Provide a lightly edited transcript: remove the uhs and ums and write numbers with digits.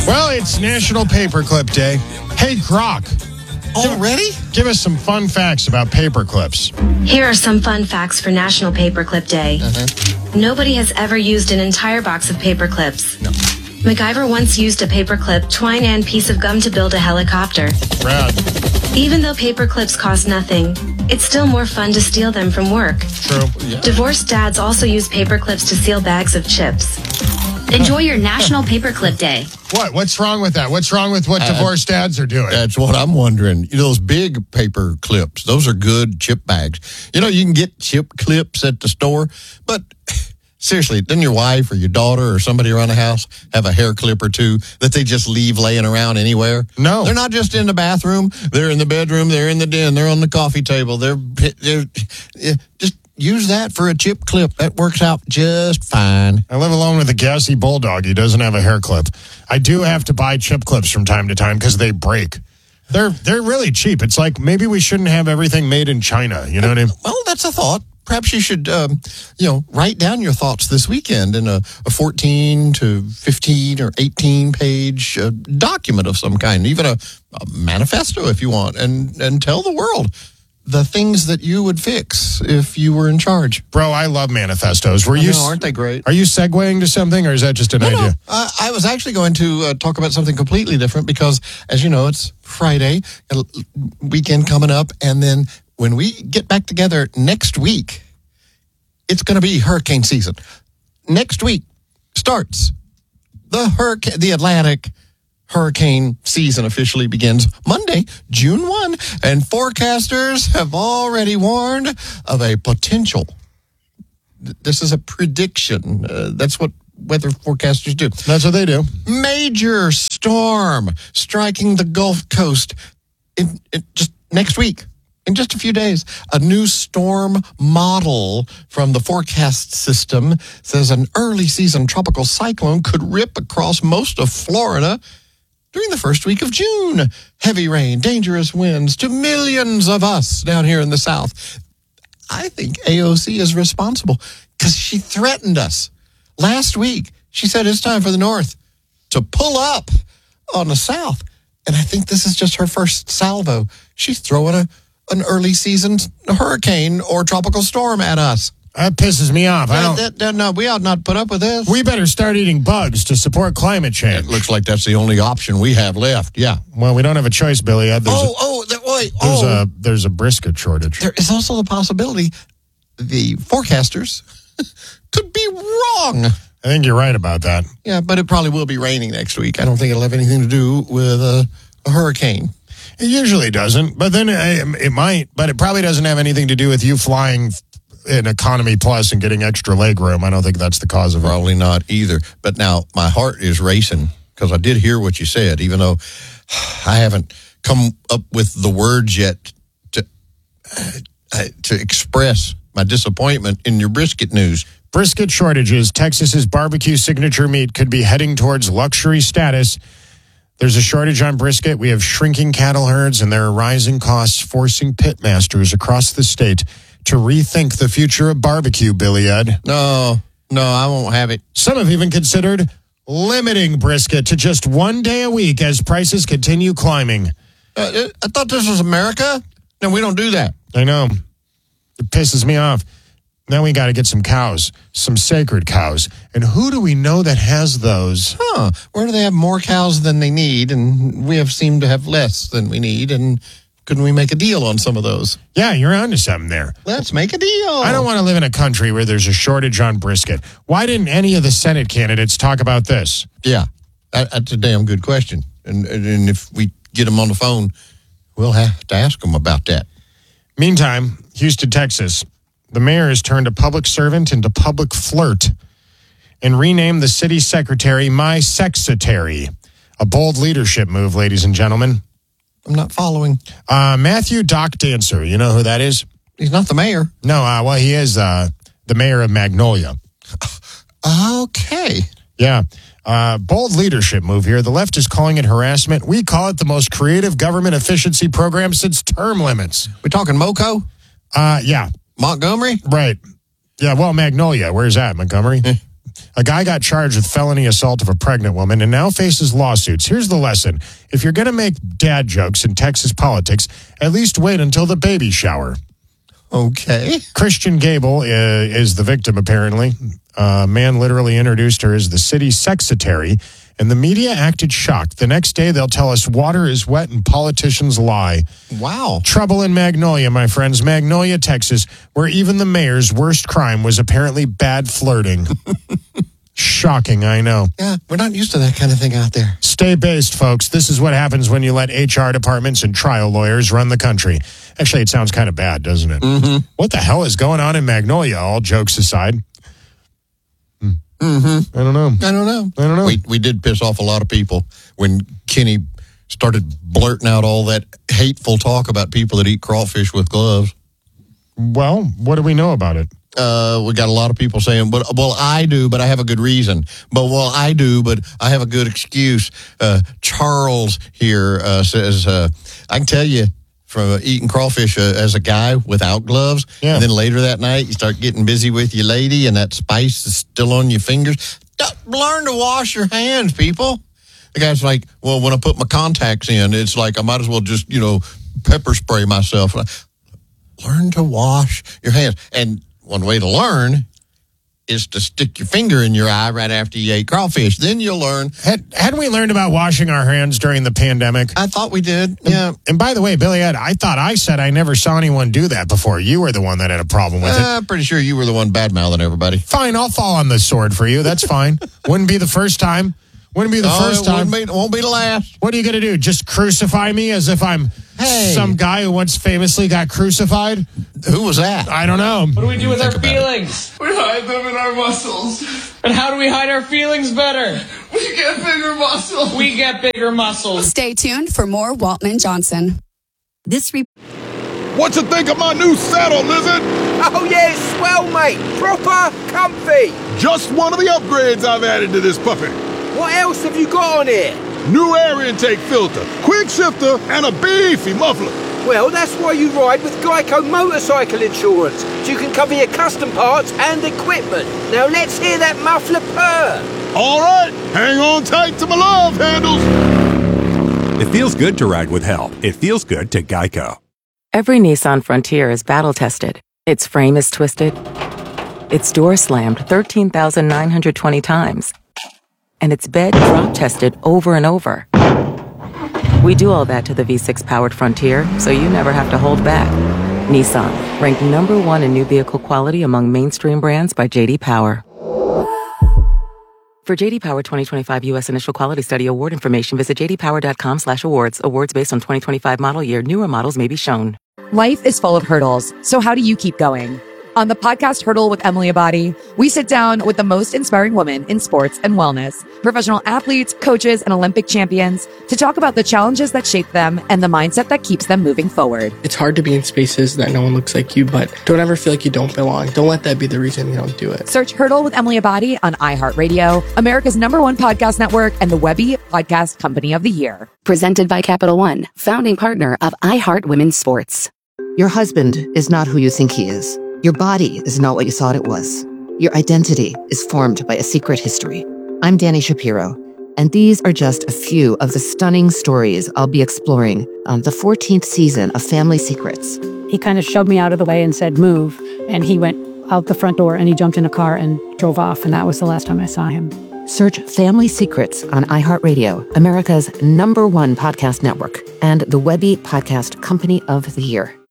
Well, it's National Paperclip Day. Hey, Grok. Already? Give us some fun facts about paperclips. Here are some fun facts for National Paperclip Day. Nobody has ever used an entire box of paperclips. No. MacGyver once used a paperclip, twine, and piece of gum to build a helicopter. Rad. Even though paperclips cost nothing, it's still more fun to steal them from work. True. Yeah. Divorced dads also use paperclips to seal bags of chips. Enjoy your National Paperclip Day. What? What's wrong with that? What's wrong with what divorced dads are doing? That's what I'm wondering. You know, those big paper clips, those are good chip bags. You know, you can get chip clips at the store, but seriously, doesn't your wife or your daughter or somebody around the house have a hair clip or two that they just leave laying around anywhere? No. They're not just in the bathroom. They're in the bedroom. They're in the den. They're on the coffee table. They're just use that for a chip clip. That works out just fine. I live alone with a gassy bulldog. He doesn't have a hair clip. I do have to buy chip clips from time to time because they break. They're really cheap. It's like maybe we shouldn't have everything made in China. You know what I mean? Well, that's a thought. Perhaps you should, write down your thoughts this weekend in a 14 to 15 or 18 page document of some kind, even a manifesto if you want, and tell the world the things that you would fix if you were in charge. Bro, I love manifestos. Aren't they great? Are you segueing to something, or is that just an idea? No. I was actually going to talk about something completely different because, as you know, it's Friday, a weekend coming up, and then when we get back together next week, it's going to be hurricane season. Next week starts the Atlantic hurricane season officially begins Monday, June 1, and forecasters have already warned of a potential. This is a prediction. That's what weather forecasters do. That's what they do. Major storm striking the Gulf Coast in just next week. In just a few days, a new storm model from the forecast system says an early season tropical cyclone could rip across most of Florida during the first week of June. Heavy rain, dangerous winds to millions of us down here in the South. I think AOC is responsible because she threatened us. Last week, she said it's time for the North to pull up on the South. And I think this is just her first salvo. She's throwing an early season hurricane or tropical storm at us. That pisses me off. No, we ought not put up with this. We better start eating bugs to support climate change. It looks like that's the only option we have left. Yeah. Well, we don't have a choice, Billy. There's a brisket shortage. There is also the possibility the forecasters could be wrong. I think you're right about that. Yeah, but it probably will be raining next week. I don't think it'll have anything to do with a hurricane. It usually doesn't, but then it might. But it probably doesn't have anything to do with you flying in Economy Plus and getting extra leg room. I don't think that's the cause of it. Probably not either. But now my heart is racing because I did hear what you said, even though I haven't come up with the words yet to express my disappointment in your brisket news. Brisket shortages. Texas's barbecue signature meat could be heading towards luxury status. There's a shortage on brisket. We have shrinking cattle herds, and there are rising costs forcing pit masters across the state to rethink the future of barbecue, Billy Ed. No, I won't have it. Some have even considered limiting brisket to just one day a week as prices continue climbing. I thought this was America. No, we don't do that. I know. It pisses me off. Now we got to get some cows, some sacred cows. And who do we know that has those? Where do they have more cows than they need? And we have seemed to have less than we need. And couldn't we make a deal on some of those? Yeah, you're onto something there. Let's make a deal. I don't want to live in a country where there's a shortage on brisket. Why didn't any of the Senate candidates talk about this? Yeah, that's a damn good question. And if we get them on the phone, we'll have to ask them about that. Meantime, Houston, Texas, the mayor has turned a public servant into public flirt and renamed the city secretary My Sexetary. A bold leadership move, ladies and gentlemen. I'm not following. Matthew Doc Dancer, you know who that is? He's not the mayor. No, well, he is the mayor of Magnolia. Okay. Yeah. Bold leadership move here. The left is calling it harassment. We call it the most creative government efficiency program since term limits. We talking MoCo? Yeah. Montgomery? Right. Yeah, well, Magnolia. Where's that, Montgomery? A guy got charged with felony assault of a pregnant woman and now faces lawsuits. Here's the lesson. If you're going to make dad jokes in Texas politics, at least wait until the baby shower. Okay. Christian Gable is the victim, apparently. A man literally introduced her as the city sexetary, and the media acted shocked. The next day, they'll tell us water is wet and politicians lie. Wow. Trouble in Magnolia, my friends. Magnolia, Texas, where even the mayor's worst crime was apparently bad flirting. Shocking, I know. Yeah, we're not used to that kind of thing out there. Stay based, folks. This is what happens when you let HR departments and trial lawyers run the country. Actually, it sounds kind of bad, doesn't it? Mm-hmm. What the hell is going on in Magnolia, all jokes aside? Mm-hmm. I don't know. We did piss off a lot of people when Kenny started blurting out all that hateful talk about people that eat crawfish with gloves. Well, what do we know about it? We got a lot of people saying, well, I do, but I have a good reason. I do, but I have a good excuse. Charles here says, I can tell you from eating crawfish as a guy without gloves, and then later that night you start getting busy with your lady and that spice is still on your fingers. Learn to wash your hands, people. The guy's like, well, when I put my contacts in, it's like I might as well just, pepper spray myself. Learn to wash your hands. And one way to learn is to stick your finger in your eye right after you ate crawfish. Then you'll learn. Hadn't we learned about washing our hands during the pandemic? I thought we did, yeah. And by the way, Billy Ed, I thought I said I never saw anyone do that before. You were the one that had a problem with it. I'm pretty sure you were the one bad-mouthing everybody. Fine, I'll fall on the sword for you. That's fine. Wouldn't be the first time. Wouldn't be the first time. It won't be the last. What are you going to do? Just crucify me as if I'm some guy who once famously got crucified? Who was that? I don't know. What do we do with our feelings? We hide them in our muscles. And how do we hide our feelings better? We get bigger muscles. We get bigger muscles. Stay tuned for more Waltman Johnson. What you think of my new saddle, Lizard? Oh yeah, it's swell, mate. Proper comfy. Just one of the upgrades I've added to this puppy. What else have you got on here? New air intake filter, quick shifter, and a beefy muffler. Well, that's why you ride with Geico Motorcycle Insurance, so you can cover your custom parts and equipment. Now let's hear that muffler purr. All right, hang on tight to my love handles. It feels good to ride with help. It feels good to Geico. Every Nissan Frontier is battle-tested. Its frame is twisted. Its door slammed 13,920 times. And its bed drop-tested over and over. We do all that to the V6-powered Frontier, so you never have to hold back. Nissan, ranked #1 in new vehicle quality among mainstream brands by J.D. Power. For J.D. Power 2025 U.S. Initial Quality Study Award information, visit jdpower.com/awards. Awards based on 2025 model year. Newer models may be shown. Life is full of hurdles, so how do you keep going? On the podcast Hurdle with Emily Abadi, we sit down with the most inspiring women in sports and wellness, professional athletes, coaches, and Olympic champions to talk about the challenges that shape them and the mindset that keeps them moving forward. It's hard to be in spaces that no one looks like you, but don't ever feel like you don't belong. Don't let that be the reason you don't do it. Search Hurdle with Emily Abadi on iHeartRadio, America's #1 podcast network, and the Webby Podcast Company of the Year. Presented by Capital One, founding partner of iHeart Women's Sports. Your husband is not who you think he is. Your body is not what you thought it was. Your identity is formed by a secret history. I'm Dani Shapiro, and these are just a few of the stunning stories I'll be exploring on the 14th season of Family Secrets. He kind of shoved me out of the way and said, move. And he went out the front door and he jumped in a car and drove off. And that was the last time I saw him. Search Family Secrets on iHeartRadio, America's #1 podcast network, and the Webby Podcast Company of the Year.